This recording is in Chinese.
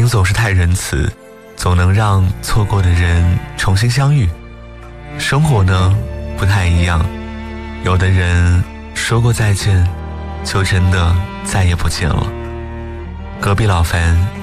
影总是太仁慈，总能让错过的人重新相遇。生活呢，不太一样，有的人说过再见，就真的再也不见了。隔壁老樊